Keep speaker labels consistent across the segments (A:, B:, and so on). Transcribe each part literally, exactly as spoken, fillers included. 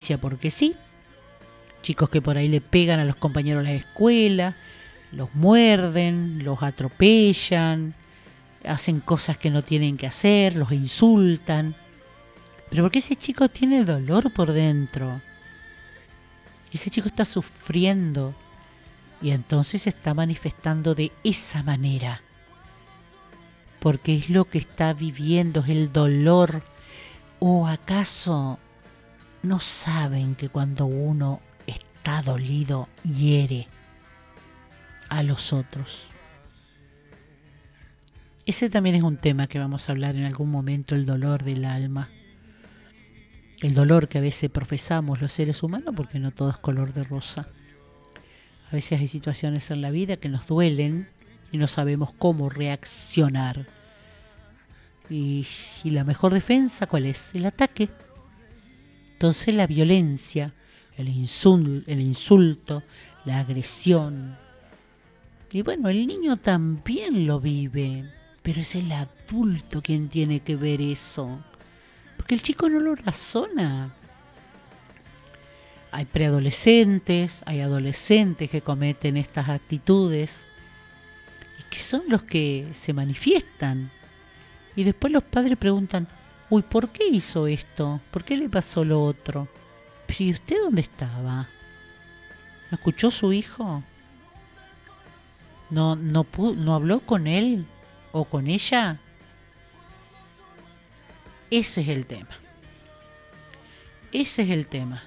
A: violencia porque sí, chicos que por ahí le pegan a los compañeros de la escuela, los muerden, los atropellan, hacen cosas que no tienen que hacer, los insultan. Pero porque ese chico tiene dolor por dentro. Ese chico está sufriendo y entonces se está manifestando de esa manera. Porque es lo que está viviendo, es el dolor. ¿O acaso no saben que cuando uno está dolido hiere a los otros? Ese también es un tema que vamos a hablar en algún momento, el dolor del alma. El dolor que a veces profesamos los seres humanos, porque no todo es color de rosa. A veces hay situaciones en la vida que nos duelen y no sabemos cómo reaccionar. Y, y la mejor defensa, ¿cuál es? El ataque. Entonces la violencia, el, insul, el insulto, la agresión. Y bueno, el niño también lo vive, pero es el adulto quien tiene que ver eso. Porque el chico no lo razona. Hay preadolescentes, hay adolescentes que cometen estas actitudes y que son los que se manifiestan. Y después los padres preguntan, uy, ¿por qué hizo esto? ¿Por qué le pasó lo otro? ¿Pero y usted dónde estaba? ¿No escuchó su hijo? ¿No, no, pudo, no habló con él o con ella? Ese es el tema. Ese es el tema.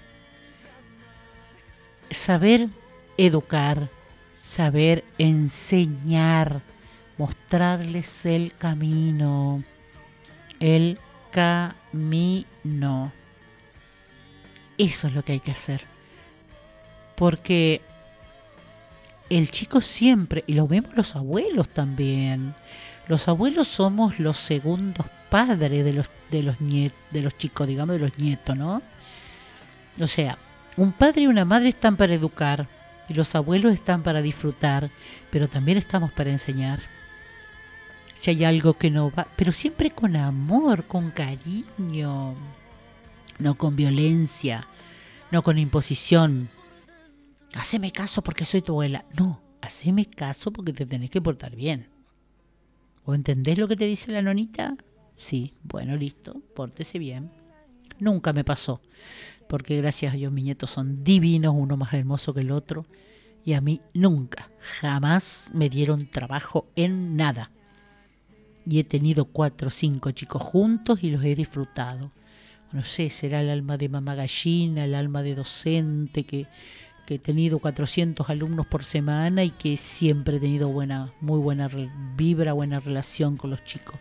A: Saber educar, saber enseñar, mostrarles el camino, el camino. Eso es lo que hay que hacer. Porque el chico siempre, y lo vemos los abuelos también, los abuelos somos los segundos padres de los, de los, niet, de los chicos, digamos, de los nietos, ¿no? O sea, un padre y una madre están para educar y los abuelos están para disfrutar, pero también estamos para enseñar. Si hay algo que no va, pero siempre con amor, con cariño, no con violencia, no con imposición. Haceme caso porque soy tu abuela. No, haceme caso porque te tenés que portar bien. ¿O entendés lo que te dice la nonita? Sí, bueno, listo, pórtese bien. Nunca me pasó, porque gracias a Dios mis nietos son divinos, uno más hermoso que el otro, y a mí nunca, jamás me dieron trabajo en nada. Y he tenido cuatro o cinco chicos juntos y los he disfrutado. No sé, será el alma de mamá gallina, el alma de docente, que, que he tenido cuatrocientos alumnos por semana y que siempre he tenido buena, muy buena vibra, buena relación con los chicos.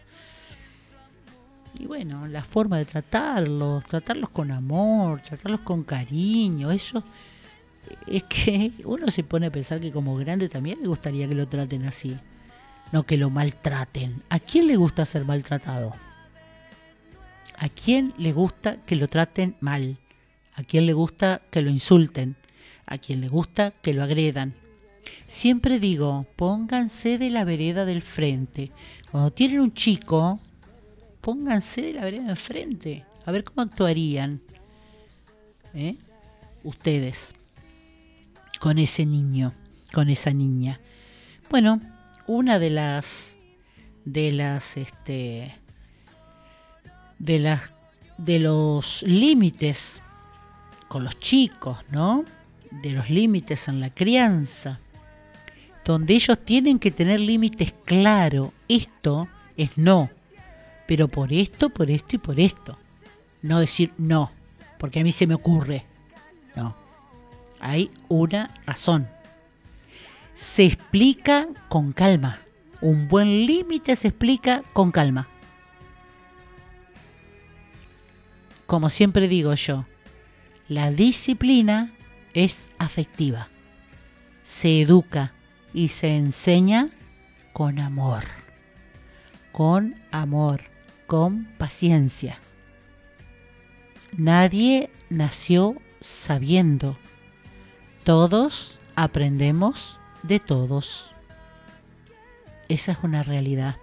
A: Y bueno, la forma de tratarlos, tratarlos con amor, tratarlos con cariño, eso es que uno se pone a pensar que como grande también le gustaría que lo traten así, no que lo maltraten. ¿A quién le gusta ser maltratado? ¿A quién le gusta que lo traten mal? ¿A quién le gusta que lo insulten? ¿A quién le gusta que lo agredan? Siempre digo, pónganse de la vereda del frente. Cuando tienen un chico, pónganse de la vereda del frente. A ver cómo actuarían, ¿eh? Ustedes con ese niño, con esa niña. Bueno, una de las de las este de las de los límites con los chicos, ¿no? De los límites en la crianza, donde ellos tienen que tener límites claros. Esto es no, pero por esto, por esto y por esto. No decir no, porque a mí se me ocurre. No, hay una razón. Se explica con calma. Un buen límite se explica con calma. Como siempre digo yo, la disciplina es afectiva. Se educa y se enseña con amor. Con amor, con paciencia. Nadie nació sabiendo. Todos aprendemos de todos. Esa es una realidad.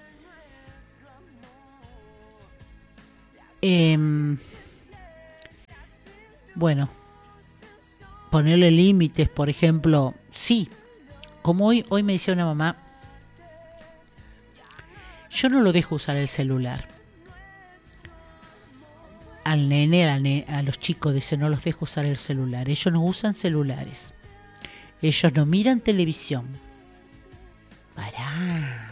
A: Eh, Bueno, ponerle límites, por ejemplo, sí, como hoy, hoy me decía una mamá, yo no lo dejo usar el celular. Al nene, a, la ne- a los chicos, dice, no los dejo usar el celular. Ellos no usan celulares. Ellos no miran televisión. Pará.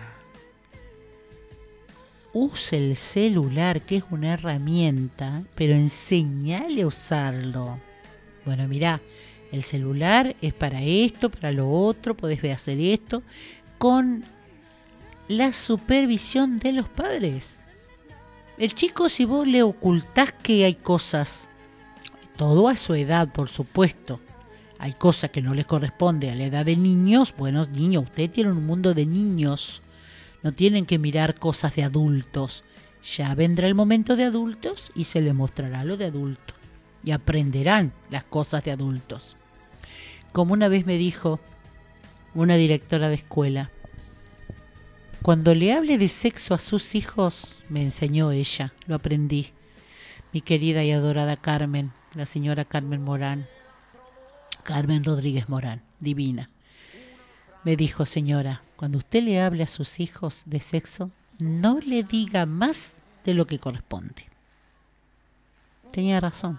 A: Use el celular, que es una herramienta, pero enseñale a usarlo. Bueno, mirá, el celular es para esto, para lo otro, podés ver hacer esto, con la supervisión de los padres. El chico, si vos le ocultás que hay cosas, todo a su edad, por supuesto, hay cosas que no les corresponde a la edad de niños, bueno, niños, ustedes tienen un mundo de niños, no tienen que mirar cosas de adultos. Ya vendrá el momento de adultos y se les mostrará lo de adultos. Y aprenderán las cosas de adultos. Como una vez me dijo una directora de escuela, cuando le hable de sexo a sus hijos, me enseñó ella, lo aprendí, mi querida y adorada Carmen, la señora Carmen Morán, Carmen Rodríguez Morán, divina. Me dijo, señora, cuando usted le hable a sus hijos de sexo, no le diga más de lo que corresponde. Tenía razón.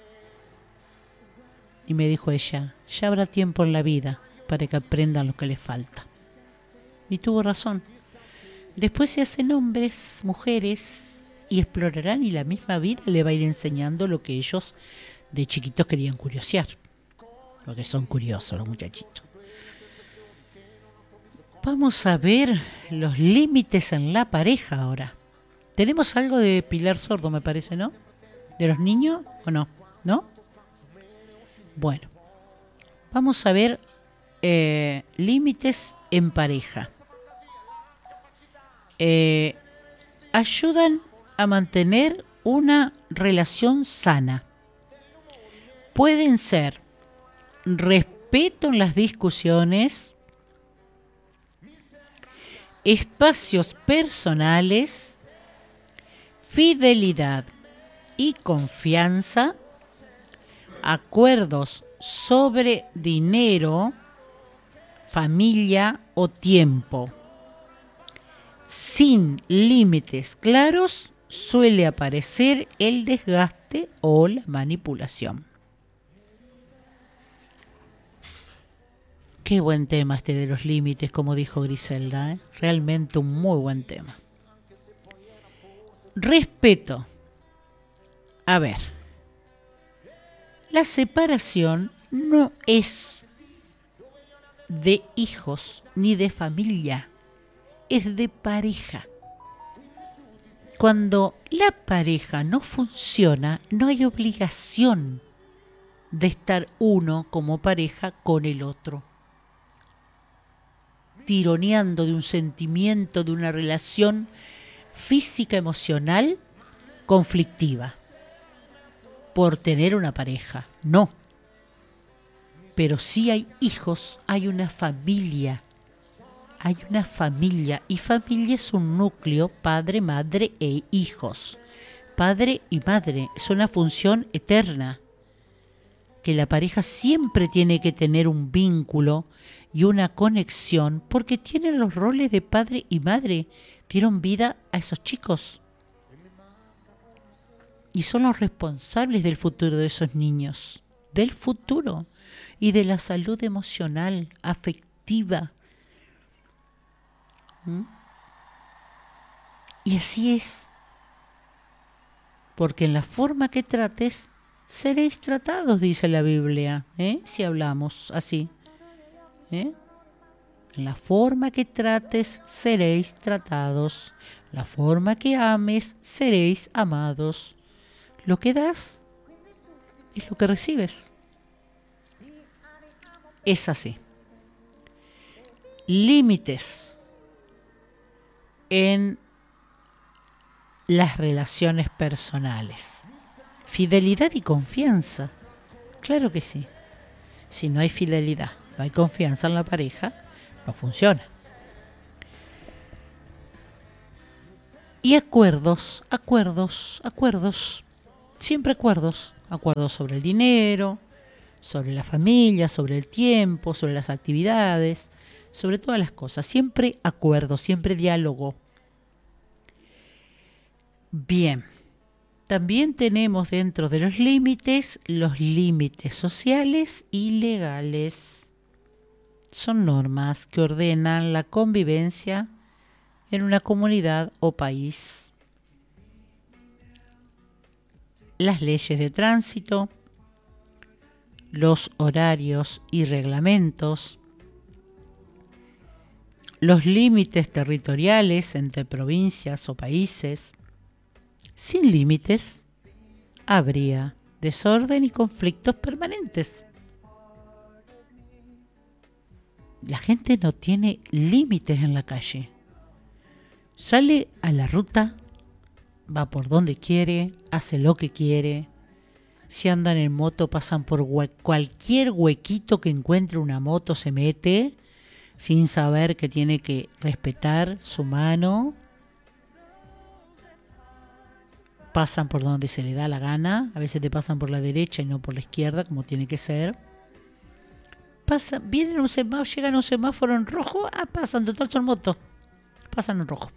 A: Y me dijo ella, ya habrá tiempo en la vida para que aprendan lo que les falta. Y tuvo razón. Después se hacen hombres, mujeres, y explorarán y la misma vida le va a ir enseñando lo que ellos de chiquitos querían curiosear. Porque son curiosos los muchachitos. Vamos a ver los límites en la pareja ahora. Tenemos algo de Pilar Sordo, me parece, ¿no? ¿De los niños o no? ¿No? Bueno, vamos a ver eh, límites en pareja. Eh, ayudan a mantener una relación sana. Pueden ser respeto en las discusiones, espacios personales, fidelidad y confianza, acuerdos sobre dinero, familia o tiempo. Sin límites claros suele aparecer el desgaste o la manipulación. Qué buen tema este de los límites, como dijo Griselda, ¿eh? Realmente un muy buen tema. Respeto. A ver, la separación no es de hijos ni de familia, es de pareja. Cuando la pareja no funciona, no hay obligación de estar uno como pareja con el otro, tironeando de un sentimiento, de una relación física, emocional, conflictiva, por tener una pareja. No. Pero sí hay hijos, hay una familia. Hay una familia, y familia es un núcleo, padre, madre e hijos. Padre y madre es una función eterna, que la pareja siempre tiene que tener un vínculo y una conexión, porque tienen los roles de padre y madre, dieron vida a esos chicos. Y son los responsables del futuro de esos niños, del futuro y de la salud emocional, afectiva. ¿Mm? Y así es, porque en la forma que trates, seréis tratados, dice la Biblia, ¿eh? Si hablamos así. ¿Eh? En la forma que trates, seréis tratados. La forma que ames, seréis amados. Lo que das es lo que recibes. Es así. Límites en las relaciones personales. Fidelidad y confianza. Claro que sí. Si no hay fidelidad, no hay confianza en la pareja, no funciona. Y acuerdos, acuerdos, acuerdos. Siempre acuerdos. Acuerdos sobre el dinero, sobre la familia, sobre el tiempo, sobre las actividades, sobre todas las cosas. Siempre acuerdo, siempre diálogo. Bien. También tenemos dentro de los límites los límites sociales y legales. Son normas que ordenan la convivencia en una comunidad o país. Las leyes de tránsito, los horarios y reglamentos, los límites territoriales entre provincias o países. Sin límites, habría desorden y conflictos permanentes. La gente no tiene límites en la calle. Sale a la ruta, va por donde quiere, hace lo que quiere. Si andan en moto, pasan por hue- cualquier huequito que encuentre una moto, se mete, sin saber que tiene que respetar su mano. Pasan por donde se le da la gana, a veces te pasan por la derecha y no por la izquierda, como tiene que ser. Pasan, vienen un semáforo, llegan a un semáforo en rojo, ah, pasan, total son motos, pasan en rojo.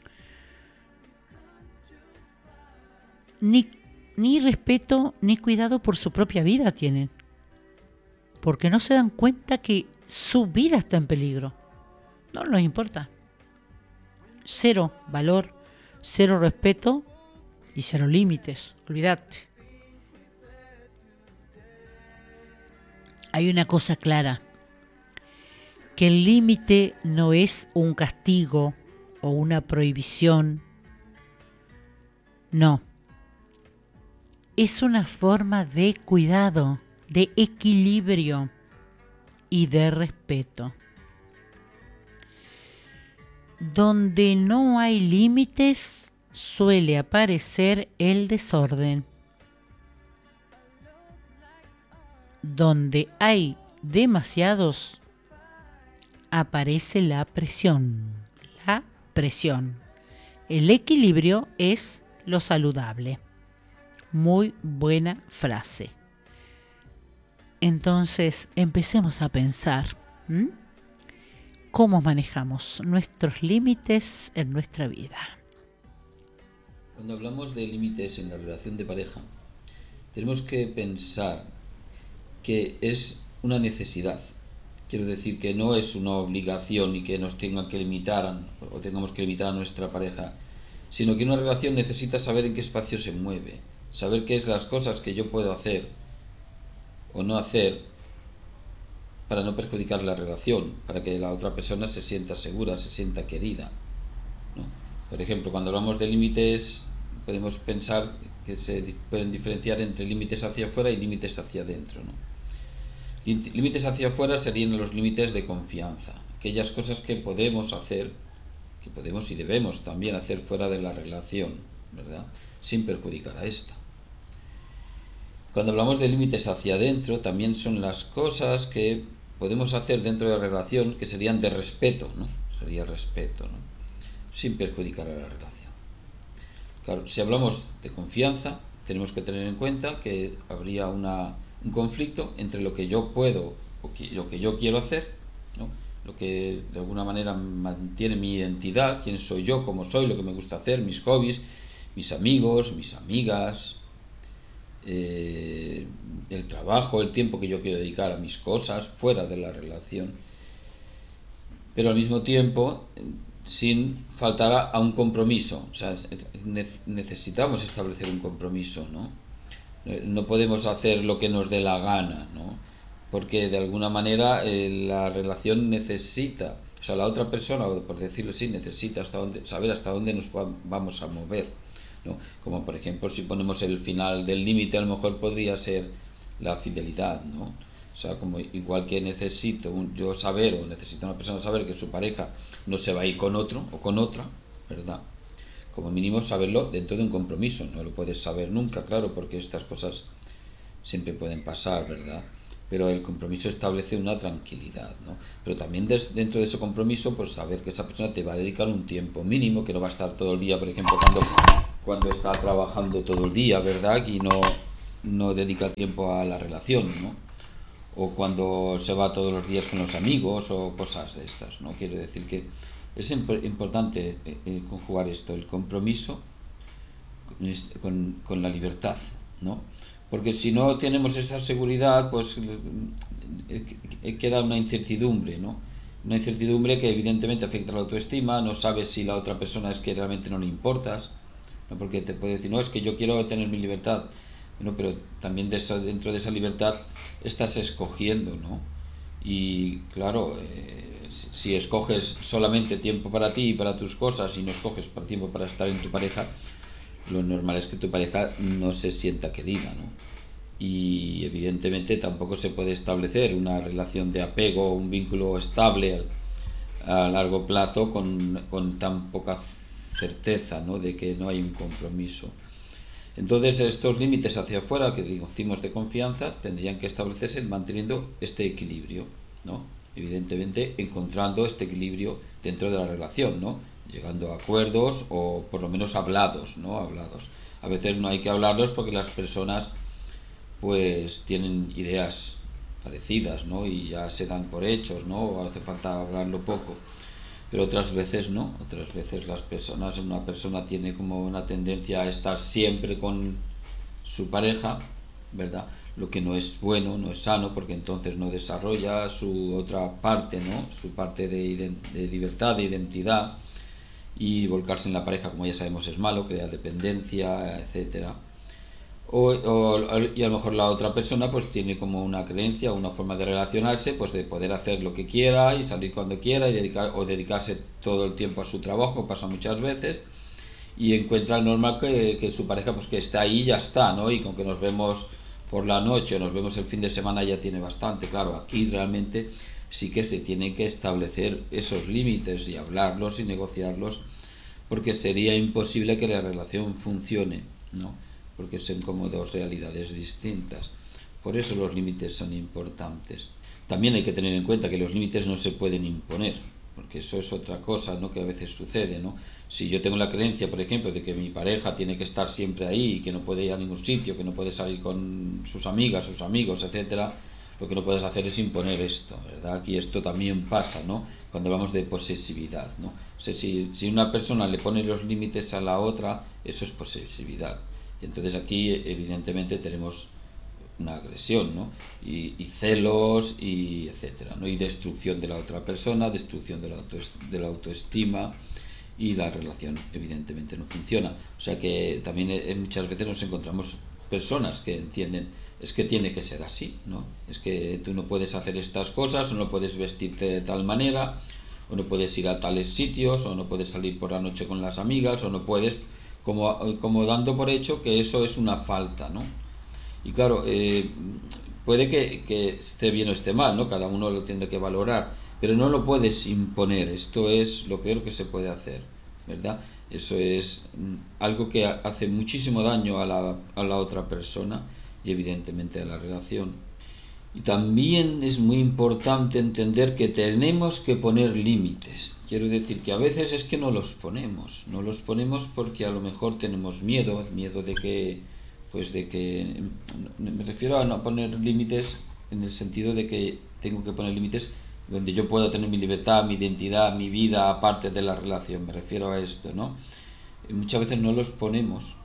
A: Ni, ni respeto ni cuidado por su propia vida tienen, porque no se dan cuenta que su vida está en peligro. No les importa. Cero valor, cero respeto y cero límites, olvídate. Hay una cosa clara, que el límite no es un castigo o una prohibición, no. Es una forma de cuidado, de equilibrio y de respeto. Donde no hay límites, suele aparecer el desorden. Donde hay demasiados, aparece la presión. La presión. El equilibrio es lo saludable. Muy buena frase. Entonces, empecemos a pensar, ¿m? ¿Cómo manejamos nuestros límites en nuestra vida?
B: Cuando hablamos de límites en la relación de pareja, tenemos que pensar que es una necesidad. Quiero decir que no es una obligación y que nos tengan que limitar o tengamos que limitar a nuestra pareja, sino que una relación necesita saber en qué espacio se mueve, saber qué es las cosas que yo puedo hacer o no hacer para no perjudicar la relación, para que la otra persona se sienta segura, se sienta querida, ¿no? Por ejemplo, cuando hablamos de límites, podemos pensar que se pueden diferenciar entre límites hacia afuera y límites hacia adentro, ¿no? Límites hacia afuera serían los límites de confianza, aquellas cosas que podemos hacer, que podemos y debemos también hacer fuera de la relación, ¿verdad?, sin perjudicar a esta. Cuando hablamos de límites hacia adentro, también son las cosas que podemos hacer dentro de la relación que serían de respeto, ¿no? Sería respeto, ¿no?, sin perjudicar a la relación. Claro, si hablamos de confianza, tenemos que tener en cuenta que habría una, un conflicto entre lo que yo puedo o que, lo que yo quiero hacer, ¿no?, lo que de alguna manera mantiene mi identidad, quién soy yo, cómo soy, lo que me gusta hacer, mis hobbies, mis amigos, mis amigas, eh, el trabajo, el tiempo que yo quiero dedicar a mis cosas fuera de la relación, pero al mismo tiempo sin faltar a, a un compromiso. O sea, necesitamos establecer un compromiso, ¿no? No podemos hacer lo que nos dé la gana, ¿no?, porque de alguna manera eh, la relación necesita, o sea, la otra persona, por decirlo así, necesita hasta dónde, saber hasta dónde nos vamos a mover, ¿no? Como por ejemplo, si ponemos el final del límite, a lo mejor podría ser la fidelidad, ¿no? O sea, como igual que necesito un, yo saber, o necesita una persona saber que su pareja no se va a ir con otro o con otra, ¿verdad? Como mínimo saberlo dentro de un compromiso. No lo puedes saber nunca, claro, porque estas cosas siempre pueden pasar, ¿verdad? Pero el compromiso establece una tranquilidad, ¿no? Pero también des, dentro de ese compromiso, pues saber que esa persona te va a dedicar un tiempo mínimo, que no va a estar todo el día, por ejemplo, cuando, cuando está trabajando todo el día, ¿verdad? Y no, no dedica tiempo a la relación, ¿no? O cuando se va todos los días con los amigos o cosas de estas, ¿no? Quiero decir que es imp- importante eh, conjugar esto, el compromiso con, con la libertad, ¿no? Porque si no tenemos esa seguridad, pues eh, queda una incertidumbre, ¿no? Una incertidumbre que evidentemente afecta a la autoestima, no sabes si la otra persona es que realmente no le importas, ¿no? Porque te puede decir, no, es que yo quiero tener mi libertad, bueno, pero también de esa, dentro de esa libertad estás escogiendo, ¿no? Y claro, eh, si, si escoges solamente tiempo para ti y para tus cosas y no escoges para tiempo para estar en tu pareja, lo normal es que tu pareja no se sienta querida, ¿no? Y evidentemente tampoco se puede establecer una relación de apego, un vínculo estable a largo plazo con, con tan poca certeza, ¿no? De que no hay un compromiso. Entonces estos límites hacia afuera que decimos de confianza tendrían que establecerse manteniendo este equilibrio, ¿no? Evidentemente encontrando este equilibrio dentro de la relación, ¿no? Llegando a acuerdos o por lo menos hablados, ¿no? Hablados. A veces no hay que hablarlos porque las personas pues tienen ideas parecidas, ¿no? Y ya se dan por hechos, ¿no? O hace falta hablarlo poco. Pero otras veces no, otras veces las personas, una persona tiene como una tendencia a estar siempre con su pareja, ¿verdad? Lo que no es bueno, no es sano, porque entonces no desarrolla su otra parte, ¿no? Su parte de, de libertad, de identidad, y volcarse en la pareja, como ya sabemos, es malo, crea dependencia, etcétera. O, o, y a lo mejor la otra persona pues tiene como una creencia, una forma de relacionarse, pues de poder hacer lo que quiera y salir cuando quiera y dedicar, o dedicarse todo el tiempo a su trabajo, pasa muchas veces, y encuentra normal que, que su pareja pues que está ahí y ya está, ¿no? Y con que nos vemos por la noche o nos vemos el fin de semana ya tiene bastante. Claro, aquí realmente sí que se tienen que establecer esos límites y hablarlos y negociarlos, porque sería imposible que la relación funcione, ¿no? Porque son como dos realidades distintas. Por eso los límites son importantes. También hay que tener en cuenta que los límites no se pueden imponer, porque eso es otra cosa, ¿no? Que a veces sucede, ¿no? Si yo tengo la creencia, por ejemplo, de que mi pareja tiene que estar siempre ahí, que no puede ir a ningún sitio, que no puede salir con sus amigas, sus amigos, etcétera, lo que no puedes hacer es imponer esto, ¿verdad? Y esto también pasa, ¿no? Cuando hablamos de posesividad, ¿no? O sea, si, si una persona le pone los límites a la otra, eso es posesividad. Y entonces aquí, evidentemente, tenemos una agresión, ¿no? Y, y celos, y etcétera, ¿no? Y destrucción de la otra persona, destrucción de la, de la autoestima, y la relación, evidentemente, no funciona. O sea que también eh, muchas veces nos encontramos personas que entienden es que tiene que ser así, ¿no? Es que tú no puedes hacer estas cosas, o no puedes vestirte de tal manera, o no puedes ir a tales sitios, o no puedes salir por la noche con las amigas, o no puedes, como, como dando por hecho que eso es una falta, ¿no? Y claro, eh, puede que, que esté bien o esté mal, ¿no? Cada uno lo tiene que valorar, pero no lo puedes imponer. Esto es lo peor que se puede hacer, ¿verdad? Eso es algo que hace muchísimo daño a la, a la otra persona y evidentemente a la relación. Y también es muy importante entender que tenemos que poner límites. Quiero decir que a veces es que no los ponemos. No los ponemos porque a lo mejor tenemos miedo, miedo de que, pues de que, me refiero a no poner límites en el sentido de que tengo que poner límites donde yo pueda tener mi libertad, mi identidad, mi vida aparte de la relación. Me refiero a esto, ¿no? Y muchas veces no los ponemos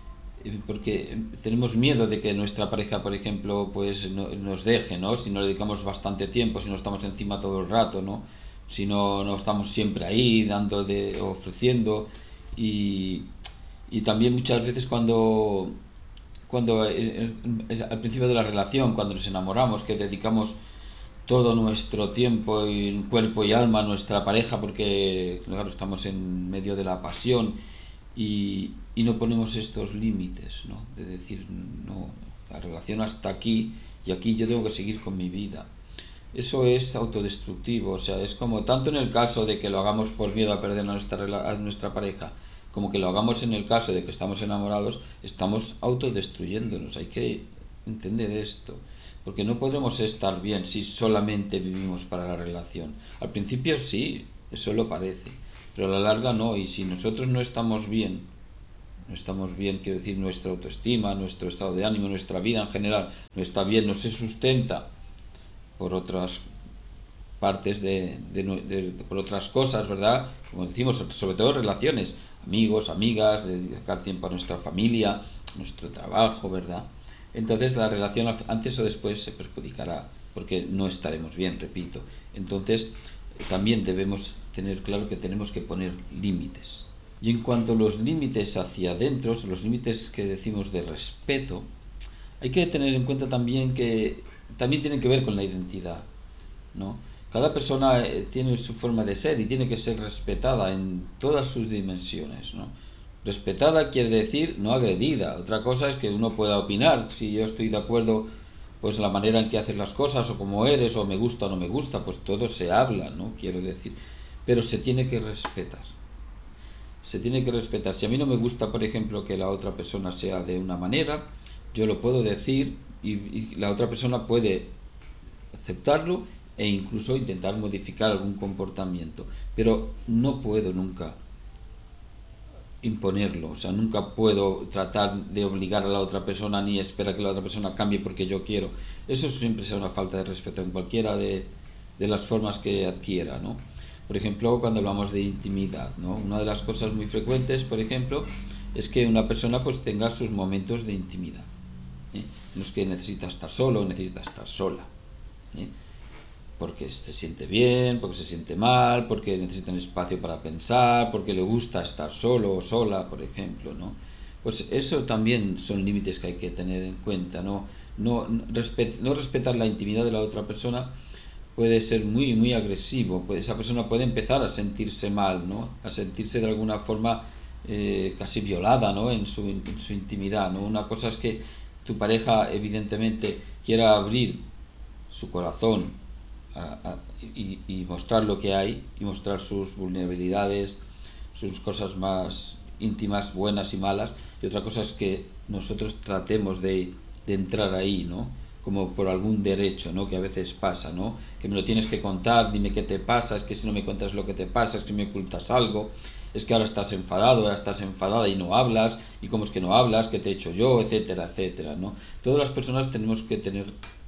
B: porque tenemos miedo de que nuestra pareja, por ejemplo, pues no, nos deje, ¿no? Si no le dedicamos bastante tiempo, si no estamos encima todo el rato, ¿no? Si no, no estamos siempre ahí dando, de, ofreciendo, y, y también muchas veces cuando cuando eh, eh, al principio de la relación, cuando nos enamoramos, que dedicamos todo nuestro tiempo y cuerpo y alma a nuestra pareja, porque claro, estamos en medio de la pasión, y, y no ponemos estos límites, ¿no? De decir, no, la relación hasta aquí, y aquí yo tengo que seguir con mi vida. Eso es autodestructivo, o sea, es como tanto en el caso de que lo hagamos por miedo a perder a nuestra, a nuestra pareja, como que lo hagamos en el caso de que estamos enamorados, estamos autodestruyéndonos. Hay que entender esto, porque no podremos estar bien si solamente vivimos para la relación. Al principio sí, eso lo parece, pero a la larga no, y si nosotros no estamos bien no estamos bien, quiero decir, nuestra autoestima, nuestro estado de ánimo, nuestra vida en general no está bien, no se sustenta por otras partes de, de, de, de por otras cosas, ¿verdad? Como decimos, sobre todo relaciones, amigos, amigas, dedicar tiempo a nuestra familia, nuestro trabajo, ¿verdad? Entonces la relación antes o después se perjudicará, porque no estaremos bien, repito. Entonces también debemos tener claro que tenemos que poner límites. Y en cuanto a los límites hacia adentro, los límites que decimos de respeto, hay que tener en cuenta también que también tienen que ver con la identidad, ¿no? Cada persona tiene su forma de ser y tiene que ser respetada en todas sus dimensiones, ¿no? Respetada quiere decir no agredida. Otra cosa es que uno pueda opinar si yo estoy de acuerdo pues la manera en que haces las cosas o cómo eres o me gusta o no me gusta, pues todo se habla, ¿no? Quiero decir, pero se tiene que respetar. Se tiene que respetar. Si a mí no me gusta, por ejemplo, que la otra persona sea de una manera, yo lo puedo decir y, y la otra persona puede aceptarlo e incluso intentar modificar algún comportamiento, pero no puedo nunca imponerlo, o sea, nunca puedo tratar de obligar a la otra persona ni esperar que la otra persona cambie porque yo quiero. Eso siempre será una falta de respeto en cualquiera de, de las formas que adquiera, ¿no? Por ejemplo, cuando hablamos de intimidad, ¿no? Una de las cosas muy frecuentes, por ejemplo, es que una persona pues tenga sus momentos de intimidad, ¿eh? En los que necesita estar solo, necesita estar sola, ¿eh? Porque se siente bien, porque se siente mal, porque necesita un espacio para pensar, porque le gusta estar solo o sola, por ejemplo, ¿no? Pues eso también son límites que hay que tener en cuenta, ¿no? No, respet, no respetar la intimidad de la otra persona puede ser muy, muy agresivo, pues esa persona puede empezar a sentirse mal, ¿no? A sentirse de alguna forma eh, casi violada, ¿no? En su, en su intimidad, ¿no? Una cosa es que tu pareja evidentemente quiera abrir su corazón A, a, y, y mostrar lo que hay y mostrar sus vulnerabilidades, sus cosas más íntimas, buenas y malas, y otra cosa es que nosotros tratemos de, de entrar ahí, ¿no? Como por algún derecho, ¿no? Que a veces pasa, ¿no? Que me lo tienes que contar, dime qué te pasa, es que si no me cuentas lo que te pasa, es que me ocultas algo, es que ahora estás enfadado, ahora estás enfadada y no hablas, y cómo es que no hablas, qué te he hecho yo, etcétera, etcétera, ¿no? Todas las personas tenemos que tener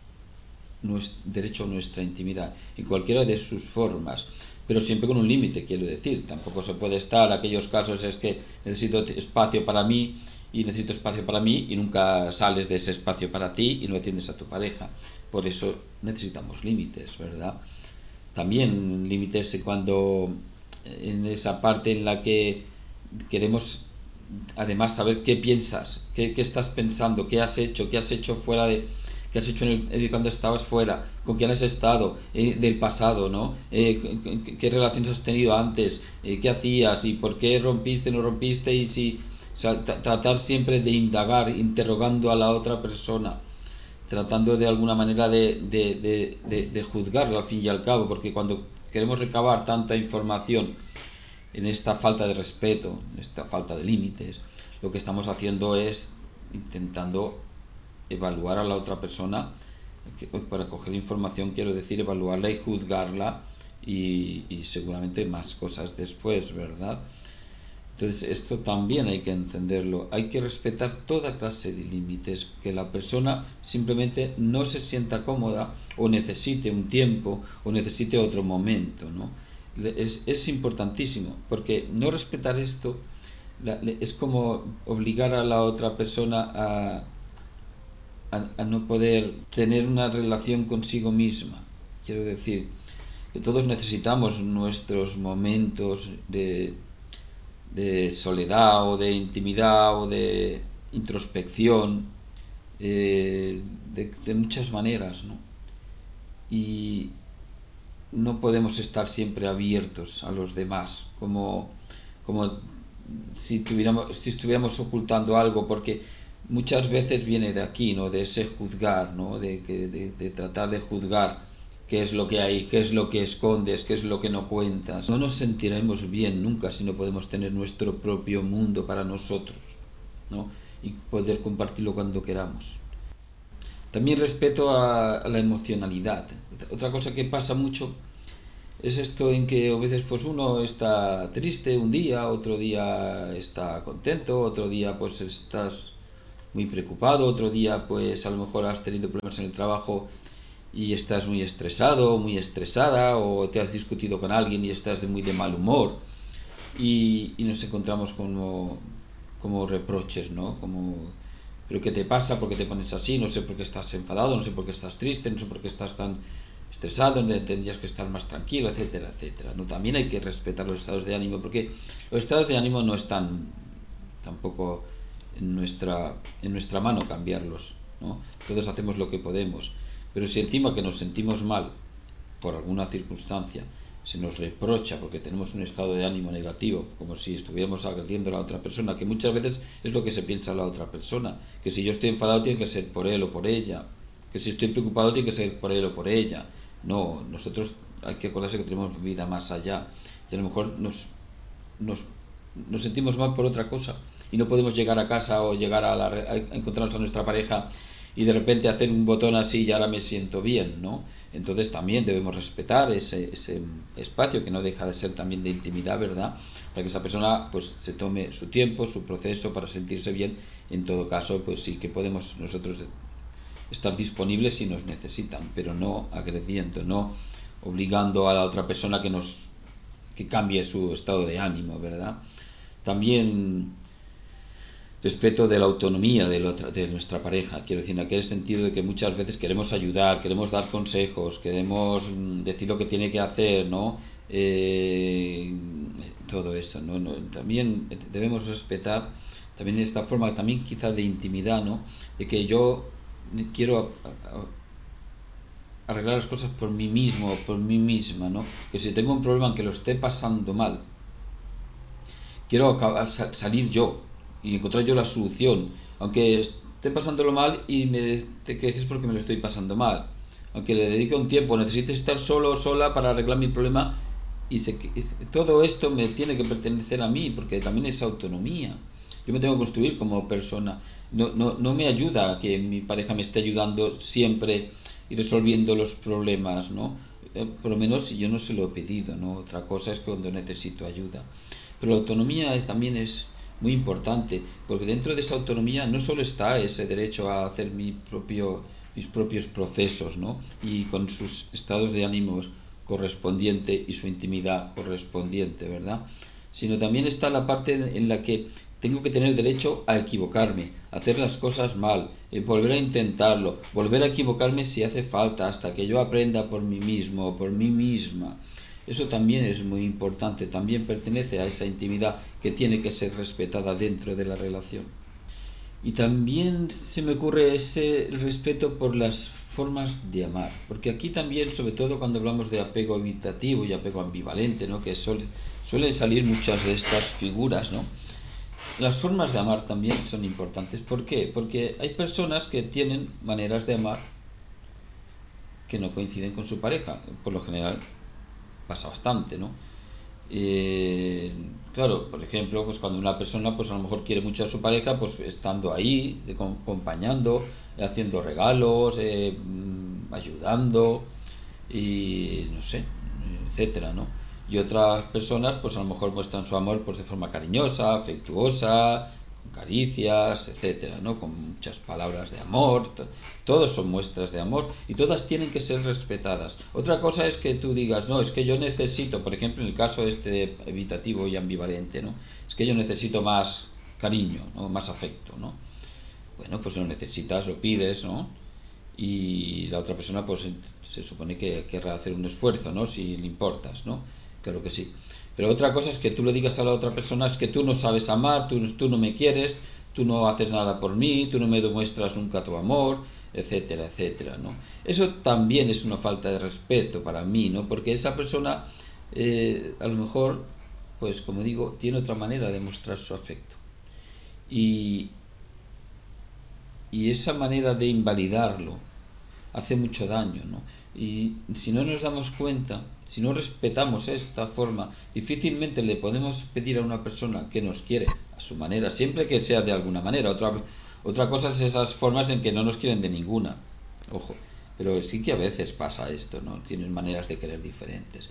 B: nuestro derecho a nuestra intimidad en cualquiera de sus formas, pero siempre con un límite, quiero decir. Tampoco se puede estar, aquellos casos es que necesito espacio para mí y necesito espacio para mí y nunca sales de ese espacio para ti y no atiendes a tu pareja. Por eso necesitamos límites, ¿verdad? También límites cuando en esa parte en la que queremos además saber qué piensas, qué, qué estás pensando, qué has hecho, qué has hecho fuera de qué has hecho en el, cuando estabas fuera, con quién has estado, eh, del pasado, ¿no? Eh, qué, qué relaciones has tenido antes, eh, qué hacías y por qué rompiste, no rompiste, y si, o sea, tratar siempre de indagar, interrogando a la otra persona, tratando de alguna manera de, de, de, de, de juzgarla al fin y al cabo, porque cuando queremos recabar tanta información en esta falta de respeto, en esta falta de límites, lo que estamos haciendo es intentando evaluar a la otra persona. Para coger información quiero decir evaluarla y juzgarla y, y seguramente más cosas después, ¿verdad? Entonces esto también hay que entenderlo, hay que respetar toda clase de límites, que la persona simplemente no se sienta cómoda o necesite un tiempo o necesite otro momento, ¿no? Es, es importantísimo, porque no respetar esto es como obligar a la otra persona a A, a no poder tener una relación consigo misma. Quiero decir que todos necesitamos nuestros momentos de, de soledad o de intimidad o de introspección, eh, de, de muchas maneras, ¿no? Y no podemos estar siempre abiertos a los demás, como, como si, tuviéramos, si estuviéramos ocultando algo, porque muchas veces viene de aquí, ¿no? De ese juzgar, ¿no? De, de, de tratar de juzgar qué es lo que hay, qué es lo que escondes, qué es lo que no cuentas. No nos sentiremos bien nunca si no podemos tener nuestro propio mundo para nosotros, ¿no? Y poder compartirlo cuando queramos. También respeto a, a la emocionalidad. Otra cosa que pasa mucho Es esto en que a veces pues uno está triste un día, otro día está contento, otro día pues estás muy preocupado, otro día pues a lo mejor has tenido problemas en el trabajo y estás muy estresado, muy estresada, o te has discutido con alguien y estás de muy de mal humor, y, y nos encontramos como, como reproches, ¿no? Como, ¿pero qué te pasa? ¿Por qué te pones así? No sé por qué estás enfadado, no sé por qué estás triste, no sé por qué estás tan estresado, tendrías que estar más tranquilo, etcétera, etcétera, ¿no? También hay que respetar los estados de ánimo, porque los estados de ánimo no están tampoco en nuestra, en nuestra mano cambiarlos, ¿no? Todos hacemos lo que podemos, pero si encima que nos sentimos mal por alguna circunstancia se nos reprocha porque tenemos un estado de ánimo negativo, como si estuviéramos agrediendo a la otra persona, que muchas veces es lo que se piensa la otra persona, que si yo estoy enfadado tiene que ser por él o por ella, que si estoy preocupado tiene que ser por él o por ella. No, nosotros hay que acordarse que tenemos vida más allá, y a lo mejor nos, nos, nos sentimos mal por otra cosa y no podemos llegar a casa o llegar a, la, a encontrarnos a nuestra pareja y de repente hacer un botón así y ahora me siento bien, ¿no? Entonces también debemos respetar ese, ese espacio que no deja de ser también de intimidad, ¿verdad? Para que esa persona pues se tome su tiempo, su proceso para sentirse bien. En todo caso, pues sí que podemos nosotros estar disponibles si nos necesitan, pero no agrediendo, no obligando a la otra persona que nos que cambie su estado de ánimo, ¿verdad? También respeto de la autonomía de, la otra, de nuestra pareja, quiero decir, en aquel sentido de que muchas veces queremos ayudar, queremos dar consejos, queremos decir lo que tiene que hacer, ¿no? Eh, todo eso, ¿no? ¿no? También debemos respetar también esta forma, también quizá de intimidad, ¿no? De que yo quiero arreglar las cosas por mí mismo, por mí misma, ¿no? Que si tengo un problema en que lo esté pasando mal, quiero acabar, salir yo y encontrar yo la solución, aunque esté pasándolo mal y me te quejes porque me lo estoy pasando mal, aunque le dedique un tiempo, necesite estar solo o sola para arreglar mi problema, y se, todo esto me tiene que pertenecer a mí, porque también es autonomía. Yo me tengo que construir como persona. No, no, no me ayuda que mi pareja me esté ayudando siempre y resolviendo los problemas, ¿no? Eh, por lo menos si yo no se lo he pedido, ¿no? Otra cosa es cuando necesito ayuda. Pero la autonomía es, también es muy importante, porque dentro de esa autonomía no solo está ese derecho a hacer mi propio, mis propios procesos, ¿no? Y con sus estados de ánimos correspondiente y su intimidad correspondiente, ¿verdad? Sino también está la parte en la que tengo que tener derecho a equivocarme, a hacer las cosas mal, eh, volver a intentarlo, volver a equivocarme si hace falta, hasta que yo aprenda por mí mismo o por mí misma. Eso también es muy importante, también pertenece a esa intimidad que tiene que ser respetada dentro de la relación. Y también se me ocurre ese respeto por las formas de amar, porque aquí también, sobre todo cuando hablamos de apego evitativo y apego ambivalente, ¿no? Que suele, suelen salir muchas de estas figuras, ¿no? Las formas de amar también son importantes. ¿Por qué? Porque hay personas que tienen maneras de amar que no coinciden con su pareja. Por lo general pasa bastante, ¿no? Eh, claro, por ejemplo, pues cuando una persona pues a lo mejor quiere mucho a su pareja, pues estando ahí, acompañando, haciendo regalos, eh, ayudando y no sé, etcétera, ¿no? Y otras personas pues a lo mejor muestran su amor pues de forma cariñosa, afectuosa, con caricias, etcétera, ¿no? Con muchas palabras de amor. Todos son muestras de amor y todas tienen que ser respetadas. Otra cosa es que tú digas, no, es que yo necesito, por ejemplo, en el caso este evitativo y ambivalente, ¿no? Es que yo necesito más cariño, ¿no? Más afecto, ¿no? Bueno, pues lo necesitas, lo pides, ¿no? Y la otra persona pues se supone que querrá hacer un esfuerzo, ¿no? Si le importas, ¿no? Claro que sí. Pero otra cosa es que tú le digas a la otra persona, es que tú no sabes amar, tú, tú no me quieres, tú no haces nada por mí, tú no me demuestras nunca tu amor, etcétera, etcétera, ¿no? Eso también es una falta de respeto para mí, ¿no? Porque esa persona eh, a lo mejor, pues como digo, tiene otra manera de mostrar su afecto. Y, y esa manera de invalidarlo hace mucho daño, ¿no? Y si no nos damos cuenta, si no respetamos esta forma, difícilmente le podemos pedir a una persona que nos quiere a su manera, siempre que sea de alguna manera. Otra, otra cosa es esas formas en que no nos quieren de ninguna, ojo, pero sí que a veces pasa esto, ¿no? Tienen maneras de querer diferentes. Pues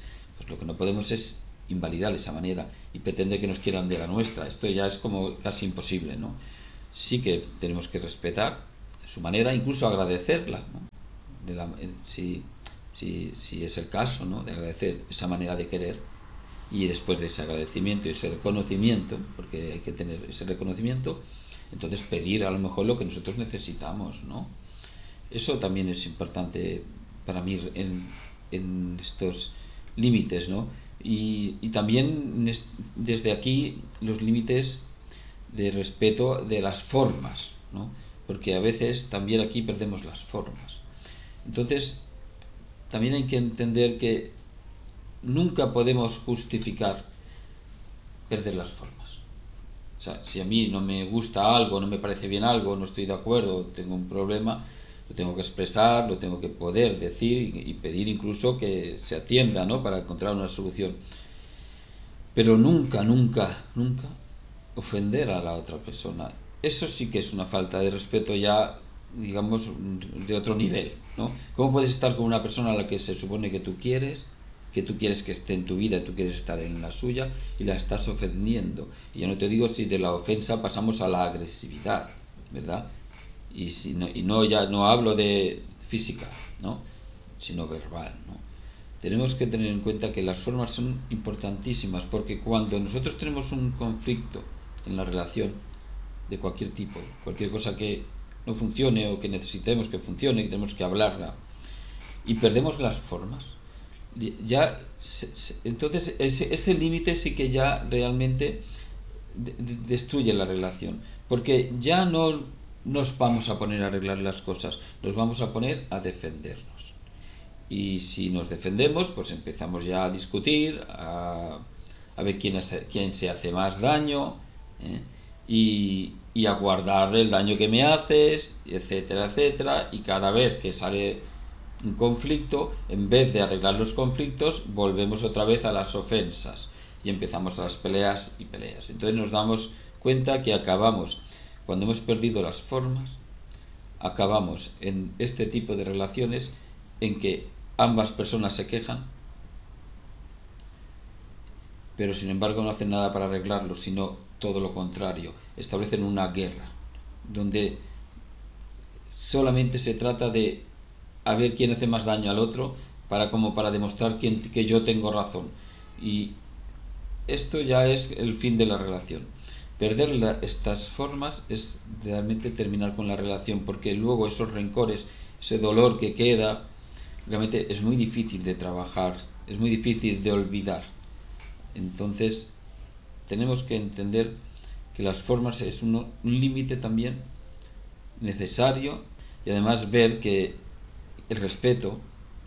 B: Lo que no podemos es invalidar esa manera y pretender que nos quieran de la nuestra. Esto ya es como casi imposible, ¿no? Sí que tenemos que respetar su manera, incluso agradecerla, ¿no? De la, si, si, si es el caso, ¿no? De agradecer esa manera de querer, y después de ese agradecimiento y ese reconocimiento, porque hay que tener ese reconocimiento, entonces pedir a lo mejor lo que nosotros necesitamos, ¿no? Eso también es importante para mí en, en estos límites, ¿no? Y, y también desde aquí los límites de respeto de las formas, ¿no? Porque a veces también aquí perdemos las formas. Entonces, también hay que entender que nunca podemos justificar perder las formas. O sea, si a mí no me gusta algo, no me parece bien algo, no estoy de acuerdo, tengo un problema, lo tengo que expresar, lo tengo que poder decir y, y pedir incluso que se atienda, ¿no? Para encontrar una solución. Pero nunca, nunca, nunca ofender a la otra persona. Eso sí que es una falta de respeto ya, digamos, de otro nivel, ¿no? ¿Cómo puedes estar con una persona a la que se supone que tú quieres, que tú quieres que esté en tu vida, tú quieres estar en la suya, y la estás ofendiendo? Y ya no te digo si de la ofensa pasamos a la agresividad, ¿verdad? Y, si no, y no, ya no hablo de física, ¿no? Sino verbal, ¿no? Tenemos que tener en cuenta que las formas son importantísimas, porque cuando nosotros tenemos un conflicto en la relación de cualquier tipo, cualquier cosa que no funcione o que necesitemos que funcione, que tenemos que hablarla, y perdemos las formas, ya se, se, entonces ese, ese límite sí que ya realmente de, de, destruye la relación, porque ya no nos vamos a poner a arreglar las cosas, nos vamos a poner a defendernos. Y si nos defendemos, pues empezamos ya a discutir, a, a ver quién, es, quién se hace más daño, ¿eh? y, y a guardar el daño que me haces, etcétera, etcétera. Y cada vez que sale un conflicto, en vez de arreglar los conflictos, volvemos otra vez a las ofensas y empezamos a las peleas y peleas. Entonces nos damos cuenta que acabamos, cuando hemos perdido las formas, acabamos en este tipo de relaciones en que ambas personas se quejan, pero sin embargo no hacen nada para arreglarlo, sino todo lo contrario, establecen una guerra, donde solamente se trata de a ver quién hace más daño al otro, para como para demostrar quién, que yo tengo razón. Y esto ya es el fin de la relación. Perder la, estas formas es realmente terminar con la relación, porque luego esos rencores, ese dolor que queda, realmente es muy difícil de trabajar, es muy difícil de olvidar. Entonces tenemos que entender que las formas es un, un límite también necesario, y además ver que el respeto,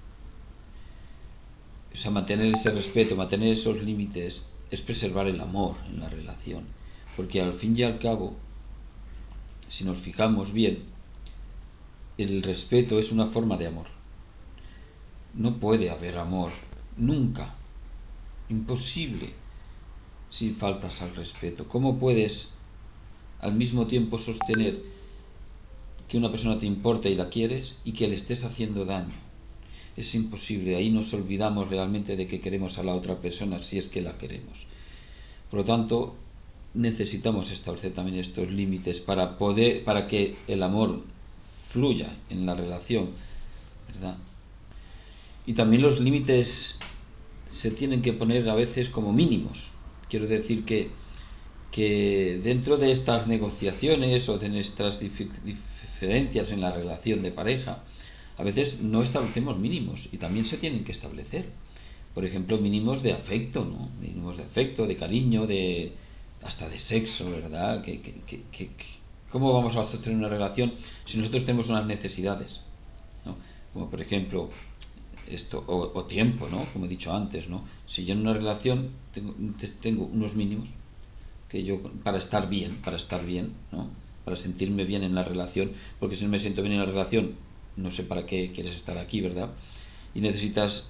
B: o sea, mantener ese respeto, mantener esos límites, es preservar el amor en la relación, porque al fin y al cabo, si nos fijamos bien, el respeto es una forma de amor. No puede haber amor, nunca, imposible, si faltas al respeto. ¿Cómo puedes al mismo tiempo sostener que una persona te importa y la quieres y que le estés haciendo daño? Es imposible. Ahí nos olvidamos realmente de que queremos a la otra persona, si es que la queremos. Por lo tanto, necesitamos establecer también estos límites para poder, para que el amor fluya en la relación, ¿verdad? Y también los límites se tienen que poner a veces como mínimos. Quiero decir que, que dentro de estas negociaciones o de nuestras dif- diferencias en la relación de pareja, a veces no establecemos mínimos y también se tienen que establecer. Por ejemplo, mínimos de afecto, ¿no? Mínimos de afecto, de cariño, de hasta de sexo, ¿verdad? Que, que, que, que, ¿Cómo vamos a sostener una relación si nosotros tenemos unas necesidades, ¿no? Como por ejemplo esto, o, o tiempo, ¿no? Como he dicho antes, ¿no? Si yo en una relación tengo, tengo unos mínimos que yo para estar bien, para estar bien, ¿no? Para sentirme bien en la relación, porque si no me siento bien en la relación, no sé para qué quieres estar aquí, ¿verdad? Y necesitas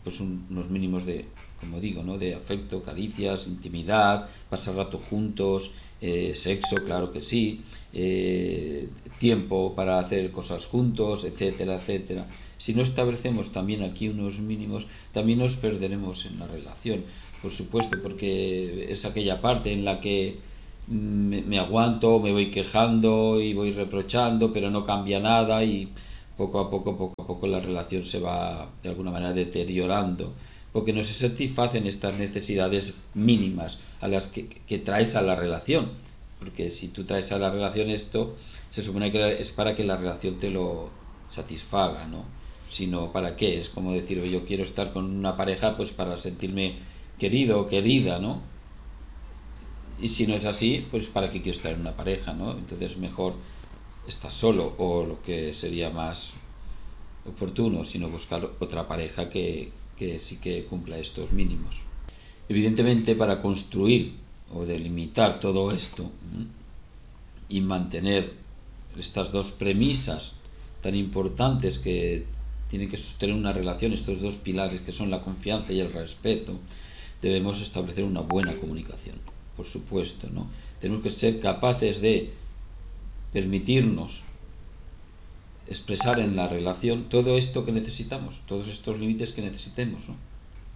B: pues un, unos mínimos de, como digo, ¿no? De afecto, caricias, intimidad, pasar rato juntos, eh, sexo, claro que sí, eh, tiempo para hacer cosas juntos, etcétera, etcétera. Si no establecemos también aquí unos mínimos, también nos perderemos en la relación, por supuesto, porque es aquella parte en la que me, me aguanto, me voy quejando y voy reprochando, pero no cambia nada y poco a poco, poco a poco la relación se va de alguna manera deteriorando, porque no se satisfacen estas necesidades mínimas a las que, que traes a la relación, porque si tú traes a la relación esto, se supone que es para que la relación te lo satisfaga, ¿no? Sino para qué, es como decir, yo quiero estar con una pareja pues para sentirme querido o querida, ¿no? Y si no es así, pues para qué quiero estar en una pareja, ¿no? Entonces mejor estar solo, o lo que sería más oportuno, sino buscar otra pareja que, que sí que cumpla estos mínimos. Evidentemente, para construir o delimitar todo esto, ¿eh? y mantener estas dos premisas tan importantes que tienen que sostener una relación, estos dos pilares que son la confianza y el respeto, debemos establecer una buena comunicación, por supuesto, ¿no? Tenemos que ser capaces de permitirnos expresar en la relación todo esto que necesitamos, todos estos límites que necesitemos, ¿no?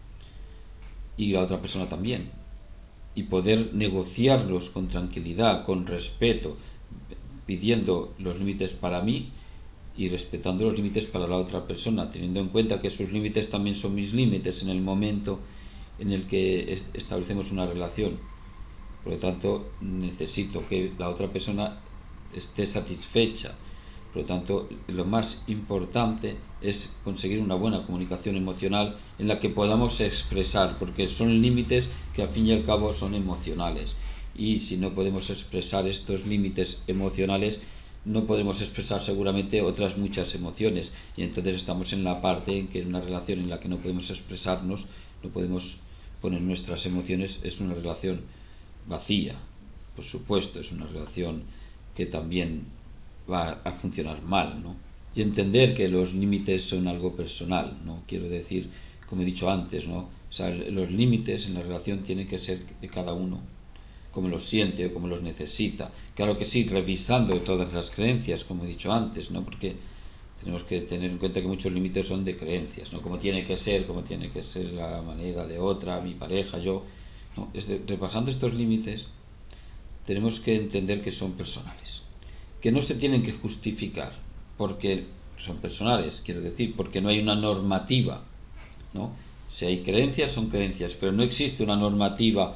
B: Y la otra persona también, y poder negociarlos con tranquilidad, con respeto, pidiendo los límites para mí y respetando los límites para la otra persona, teniendo en cuenta que sus límites también son mis límites en el momento en el que establecemos una relación. Por lo tanto, necesito que la otra persona esté satisfecha. Por lo tanto, lo más importante es conseguir una buena comunicación emocional en la que podamos expresar, porque son límites que al fin y al cabo son emocionales. Y si no podemos expresar estos límites emocionales, no podemos expresar seguramente otras muchas emociones. Y entonces estamos en la parte en que en una relación en la que no podemos expresarnos, no podemos poner nuestras emociones, es una relación vacía, por supuesto, es una relación que también va a funcionar mal, ¿no? Y entender que los límites son algo personal, ¿no? Quiero decir, como he dicho antes, ¿no? O sea, los límites en la relación tienen que ser de cada uno, como los siente o como los necesita. Claro que sí, revisando todas las creencias, como he dicho antes, ¿no? Porque tenemos que tener en cuenta que muchos límites son de creencias, ¿no? Como tiene que ser, como tiene que ser la manera de otra, mi pareja, yo, ¿no? Es de, repasando estos límites, tenemos que entender que son personales, que no se tienen que justificar, porque son personales, quiero decir, porque no hay una normativa, ¿no? Si hay creencias, son creencias, pero no existe una normativa,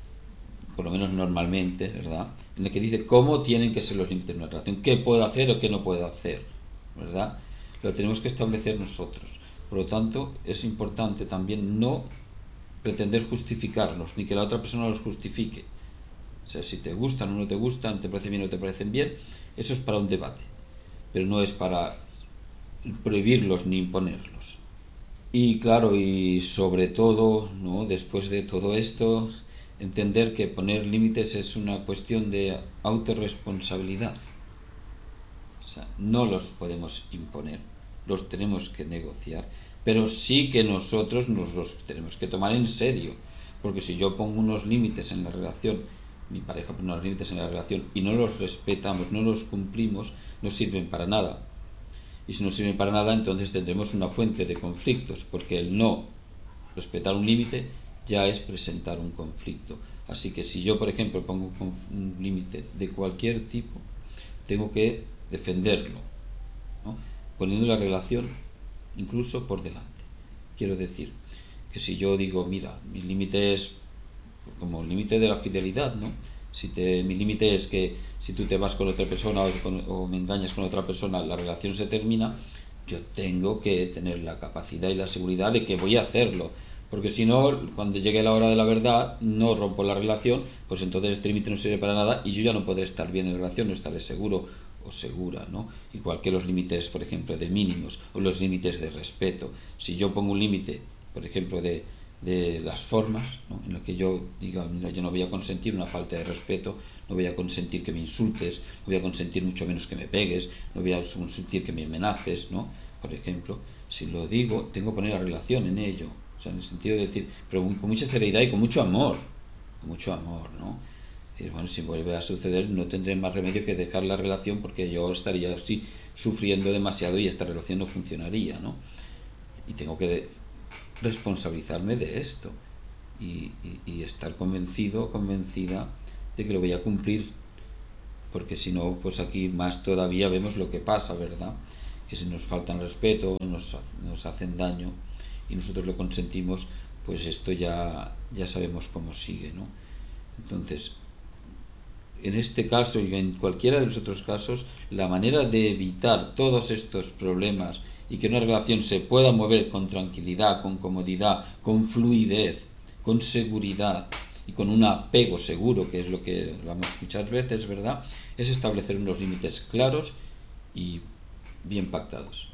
B: por lo menos normalmente, ¿verdad?, en la que dice cómo tienen que ser los límites de una relación, qué puedo hacer o qué no puedo hacer, ¿verdad? Lo tenemos que establecer nosotros. Por lo tanto, es importante también no pretender justificarlos, ni que la otra persona los justifique. O sea, si te gustan o no te gustan, te parecen bien o no te parecen bien, eso es para un debate, pero no es para prohibirlos ni imponerlos. Y claro, y sobre todo, ¿no?, después de todo esto, entender que poner límites es una cuestión de autorresponsabilidad. O sea, no los podemos imponer, los tenemos que negociar, pero sí que nosotros nos los tenemos que tomar en serio, porque si yo pongo unos límites en la relación, mi pareja pone unos límites en la relación y no los respetamos, no los cumplimos, no sirven para nada. Y si no sirven para nada, entonces tendremos una fuente de conflictos, porque el no respetar un límite ya es presentar un conflicto. Así que si yo, por ejemplo, pongo un límite de cualquier tipo, tengo que defenderlo, ¿no?, poniendo la relación incluso por delante. Quiero decir que si yo digo, mira, mi límite es como el límite de la fidelidad, ¿no? Si te, mi límite es que si tú te vas con otra persona o, con, o me engañas con otra persona, la relación se termina, yo tengo que tener la capacidad y la seguridad de que voy a hacerlo, porque si no, cuando llegue la hora de la verdad, no rompo la relación, pues entonces este límite no sirve para nada y yo ya no podré estar bien en la relación, no estaré seguro o segura, ¿no? Igual que los límites, por ejemplo, de mínimos o los límites de respeto. Si yo pongo un límite, por ejemplo, de de las formas, ¿no?, en lo que yo diga, mira, yo no voy a consentir una falta de respeto, no voy a consentir que me insultes, no voy a consentir mucho menos que me pegues, no voy a consentir que me amenaces, ¿no? por ejemplo, si lo digo, tengo que poner la relación en ello, o sea, en el sentido de decir, pero con mucha seriedad y con mucho amor, con mucho amor, ¿no? Es decir, bueno, si vuelve a suceder, no tendré más remedio que dejar la relación, porque yo estaría así sufriendo demasiado y esta relación no funcionaría, ¿no? Y tengo que responsabilizarme de esto y, y, y estar convencido, convencida de que lo voy a cumplir, porque si no, pues aquí más todavía vemos lo que pasa, ¿verdad? Que si nos faltan respeto, nos, nos hacen daño y nosotros lo consentimos, pues esto ya, ya sabemos cómo sigue, ¿no? Entonces, en este caso y en cualquiera de los otros casos, la manera de evitar todos estos problemas y que una relación se pueda mover con tranquilidad, con comodidad, con fluidez, con seguridad y con un apego seguro, que es lo que hablamos muchas veces, ¿verdad?, es establecer unos límites claros y bien pactados.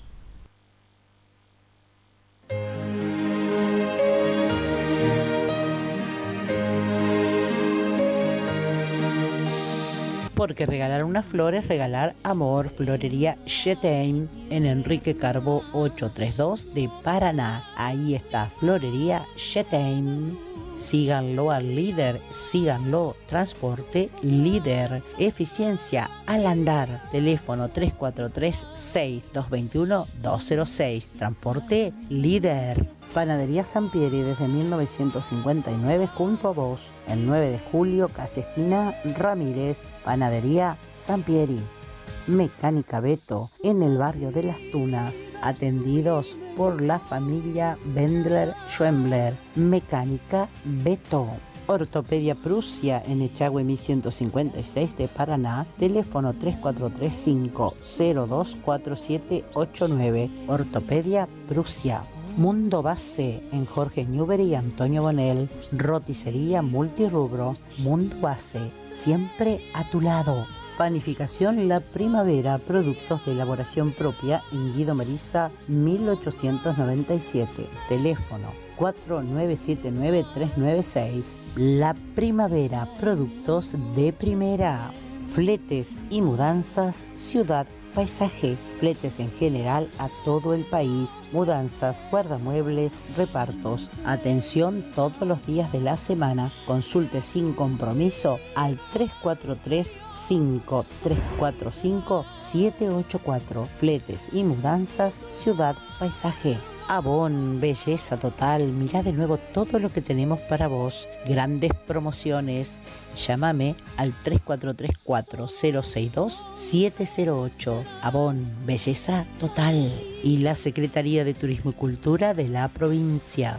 A: Porque regalar unas flores, regalar amor. Florería Chetain en Enrique Carbó ochocientos treinta y dos de Paraná. Ahí está Florería Chetain. Síganlo al líder, síganlo. Transporte líder. Eficiencia al andar. Teléfono tres cuatro tres, seis dos dos uno, dos cero seis. Transporte líder. Panadería Sampieri desde mil novecientos cincuenta y nueve junto a vos. El nueve de julio, casi esquina Ramírez. Panadería Sampieri. Mecánica Beto en el barrio de Las Tunas. Atendidos por la familia Bendler-Schwembler. Mecánica Beto. Ortopedia Prusia en Echagüe mil ciento cincuenta y seis de Paraná. Teléfono tres cuatro tres cinco cero dos cuatro siete ocho nueve. Ortopedia Prusia. Mundo Base en Jorge Newbery y Antonio Bonel. Roticería multirrubro. Mundo Base, siempre a tu lado. Panificación La Primavera, productos de elaboración propia en Guido Meriza mil ochocientos noventa y siete. Teléfono cuatro nueve siete nueve tres nueve seis. La Primavera, productos de primera. Fletes y mudanzas Ciudad Paisaje, fletes en general a todo el país, mudanzas, guardamuebles, repartos. Atención todos los días de la semana. Consulte sin compromiso al tres cuatro tres, cinco tres cuatro cinco, siete ocho cuatro. Fletes y mudanzas Ciudad Paisaje. Avon, belleza total. Mirá de nuevo todo lo que tenemos para vos. Grandes promociones. Llámame al tres cuatro tres cuatro cero seis dos siete cero ocho. Avon, belleza total. Y la Secretaría de Turismo y Cultura de la provincia.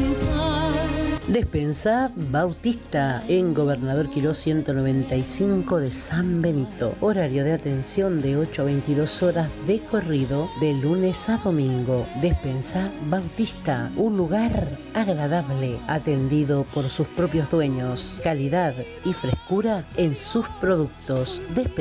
A: Despensa Bautista en Gobernador Quirós ciento noventa y cinco de San Benito. Horario de atención de ocho a veintidós horas de corrido de lunes a domingo. Despensa Bautista, un lugar agradable, atendido por sus propios dueños. Calidad y frescura en sus productos. Despensa